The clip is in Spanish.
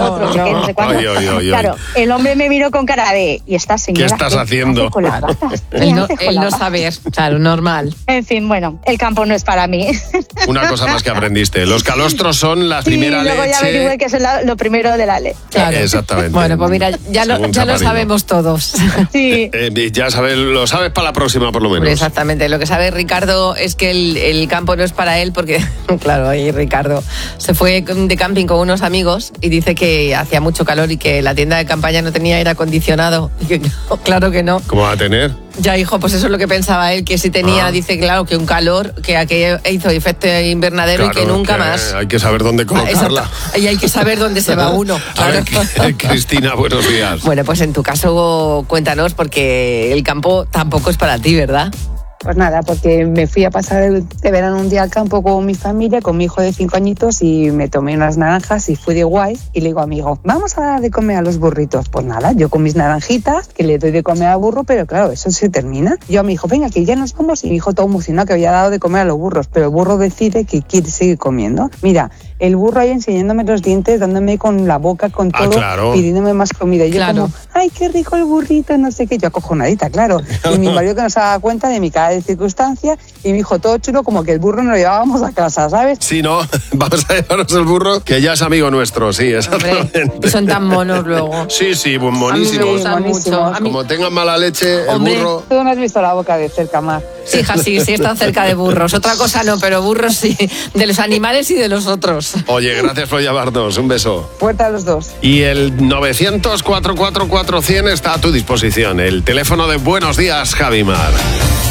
nosotros, que no sé cuándo. Claro, el hombre me miró con cara de, ¿y esta señora qué estás haciendo? hace con las vacas? Él no saber, claro, normal. En fin, bueno, el campo no es para mí. Una cosa más que aprendiste. Los calostros son la primera leche. Y luego ya averigüé que es lo primero de la leche. Claro. Exactamente. Bueno, pues mira, ya lo sabemos todos. Sí. Ya lo sabes para la próxima, por lo menos. Exactamente. Lo que sabe Ricardo es que el campo no es para él porque, claro, ahí Ricardo se fue de camping con unos amigos y dice que hacía mucho calor y que la tienda de campaña no tenía aire acondicionado. Y que, claro que no. ¿Cómo va a tener? Ya, hijo, pues eso es lo que pensaba él, que si tenía, dice, claro, que un calor, que aquello hizo efecto invernadero, claro, y que nunca más. Hay que saber dónde colocarla. Y hay que saber dónde se va uno. Claro. A ver, Cristina, buenos días. Bueno, pues en tu caso, cuéntanos, porque el campo tampoco es para ti, ¿verdad? Pues nada, porque me fui a pasar de verano un día al campo con mi familia, con mi hijo de 5 añitos, y me tomé unas naranjas y fui de guay y le digo a mi hijo, vamos a dar de comer a los burritos. Pues nada, yo con mis naranjitas, que le doy de comer al burro, pero claro, eso se termina. Yo a mi hijo, venga, que ya nos vamos, y mi hijo todo emocionado que había dado de comer a los burros, pero el burro decide que quiere seguir comiendo. Mira, el burro ahí enseñándome los dientes, dándome con la boca, con todo, claro, pidiéndome más comida. Y yo como, ay, qué rico el burrito, no sé qué. Yo acojonadita, claro. Y mi marido que no se daba cuenta de mi cara de circunstancia, y mi hijo todo chulo, como que el burro nos lo llevábamos a casa, ¿sabes? Sí, no, vamos a llevarnos el burro, que ya es amigo nuestro, sí, exactamente. Hombre, son tan monos luego. Sí, buenísimos. A mí me gustan mucho. Como tengan mala leche, el burro... Tú no has visto la boca de cerca, Mar. Sí, hija, sí, están cerca de burros. Otra cosa no, pero burros sí. De los animales y de los otros. Oye, gracias por llamarnos. Un beso. Fuerte a los dos. Y el 900-444-100 está a tu disposición. El teléfono de Buenos Días, Javimar.